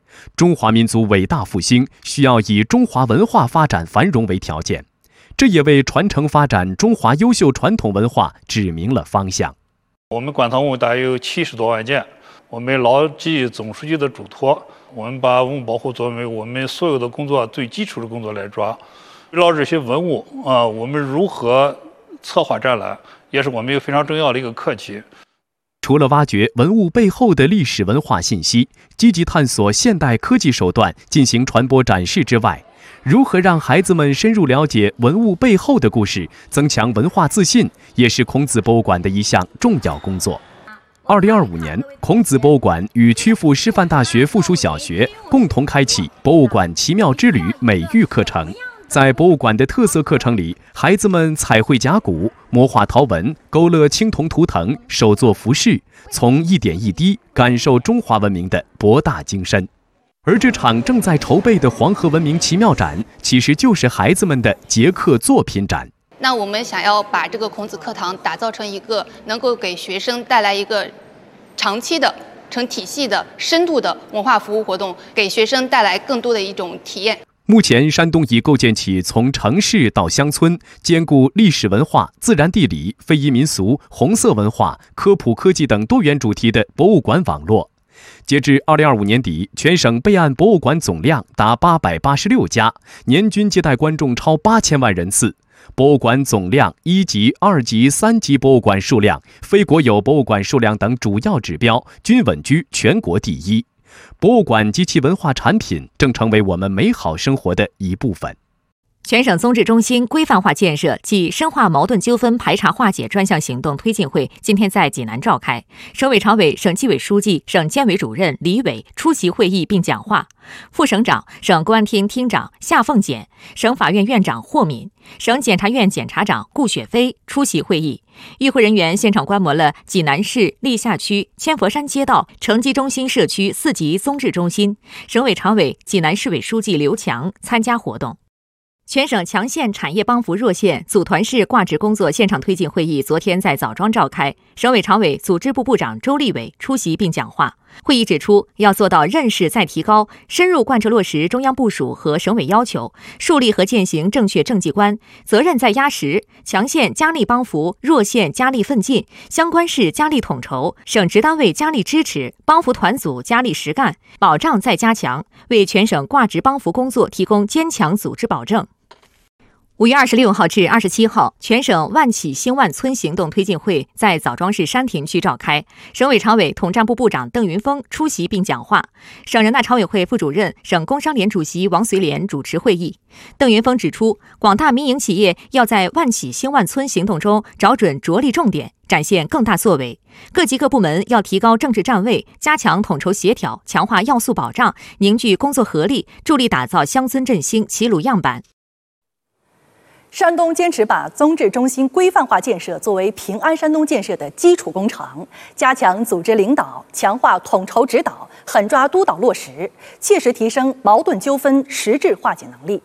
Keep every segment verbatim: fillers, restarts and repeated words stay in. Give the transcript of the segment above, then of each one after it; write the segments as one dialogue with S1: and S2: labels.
S1: 中华民族伟大复兴需要以中华文化发展繁荣为条件，这也为传承发展中华优秀传统文化指明了方向。
S2: 我们馆藏文物大约有七十多万件，我们牢记总书记的嘱托，我们把文物保护作为我们所有的工作最基础的工作来抓。围绕这些文物啊，我们如何策划展览，也是我们一个非常重要的一个课题。
S1: 除了挖掘文物背后的历史文化信息，积极探索现代科技手段进行传播展示之外，如何让孩子们深入了解文物背后的故事，增强文化自信，也是孔子博物馆的一项重要工作。二零二五年，孔子博物馆与曲阜师范大学附属小学共同开启博物馆奇妙之旅美育课程。在博物馆的特色课程里，孩子们彩绘甲骨、摹画陶文、勾勒青铜图腾、手作服饰，从一点一滴感受中华文明的博大精深。而这场正在筹备的黄河文明奇妙展，其实就是孩子们的结课作品展。
S3: 那我们想要把这个孔子课堂打造成一个能够给学生带来一个长期的、成体系的、深度的文化服务活动，给学生带来更多的一种体验。
S1: 目前，山东已构建起从城市到乡村，兼顾历史文化、自然地理、非遗民俗、红色文化、科普科技等多元主题的博物馆网络。截至二零二五年底，全省备案博物馆总量达八百八十六家，年均接待观众超八千万人次。博物馆总量、一级、二级、三级博物馆数量、非国有博物馆数量等主要指标均稳居全国第一。博物馆及其文化产品正成为我们美好生活的一部分。
S4: 全省综治中心规范化建设暨深化矛盾纠纷排查化解专项行动推进会今天在济南召开，省委常委、省纪委书记、省监委主任李伟出席会议并讲话。副省长、省公安厅厅长夏凤简、省法院院长霍敏、省检察院检察长顾雪飞出席会议。与会人员现场观摩了济南市历下区千佛山街道城基中心社区四级综治中心。省委常委、济南市委书记刘强参加活动。全省强县产业帮扶弱县组团式挂职工作现场推进会议昨天在枣庄召开，省委常委、组织部部长周立伟出席并讲话。会议指出，要做到认识再提高，深入贯彻落实中央部署和省委要求，树立和践行正确政绩观，责任在压实，强县加力帮扶，弱县加力奋进，相关市加力统筹，省直单位加力支持，帮扶团组加力实干，保障再加强，为全省挂职帮扶工作提供坚强组织保证。五月二十六号至二十七号，全省万企兴万村行动推进会在枣庄市山亭区召开，省委常委、统战部部长邓云峰出席并讲话，省人大常委会副主任、省工商联主席王绥莲主持会议。邓云峰指出，广大民营企业要在万企兴万村行动中找准着力重点，展现更大作为。各级各部门要提高政治站位，加强统筹协调，强化要素保障，凝聚工作合力，助力打造乡村振兴齐鲁样板。
S5: 山东坚持把综治中心规范化建设作为平安山东建设的基础工程，加强组织领导，强化统筹指导，狠抓督导落实，切实提升矛盾纠纷实质化解能力。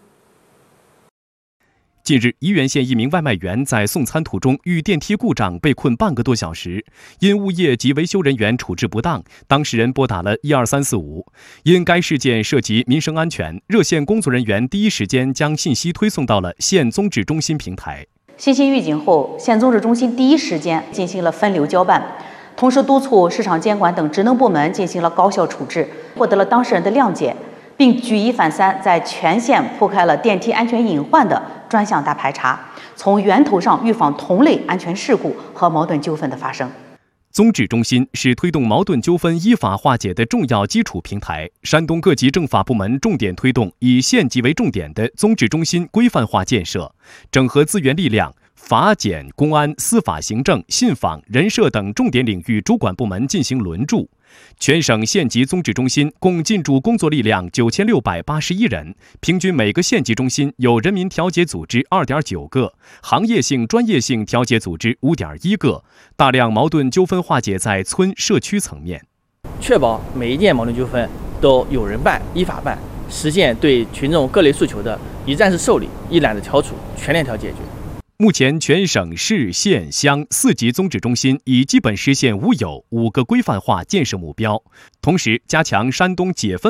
S1: 近日，沂源县一名外卖员在送餐途中遇电梯故障被困半个多小时，因物业及维修人员处置不当，当事人拨打了一二三四五。因该事件涉及民生安全，热线工作人员第一时间将信息推送到了县综治中心平台。
S6: 信息预警后，县综治中心第一时间进行了分流交办，同时督促市场监管等职能部门进行了高效处置，获得了当事人的谅解，并举一反三，在全县铺开了电梯安全隐患的专项大排查，从源头上预防同类安全事故和矛盾纠纷的发生。
S1: 综治中心是推动矛盾纠纷依法化解的重要基础平台。山东各级政法部门重点推动以县级为重点的综治中心规范化建设，整合资源力量，法检、公安、司法行政、信访、人社等重点领域主管部门进行轮驻。全省县级综治中心共进驻工作力量九千六百八十一人，平均每个县级中心有人民调解组织二点九个，行业性、专业性调解组织五点一个，大量矛盾纠纷化解在村社区层面，
S7: 确保每一件矛盾纠纷都有人办、依法办，实现对群众各类诉求的一站式受理、一揽子调处、全链条解决。
S1: 目前，全省市、县、乡四级综治中心已基本实现无有五个规范化建设目标，同时加强山东解分